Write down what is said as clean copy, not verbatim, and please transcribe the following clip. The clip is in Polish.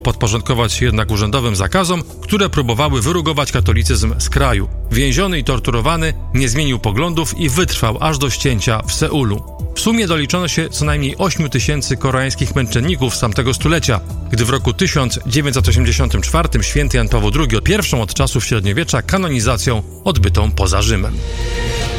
podporządkować się jednak urzędowym zakazom, które próbowały wyrugować katolicyzm z kraju. Więziony i torturowany, nie zmienił poglądów i wytrwał aż do ścięcia w Seulu. W sumie doliczono się co najmniej 8 000 koreańskich męczenników z tamtego stulecia, gdy w roku 1984 święty Jan Paweł II pierwszą od czasów średniowiecza kanonizacją odbytą poza Rzymem.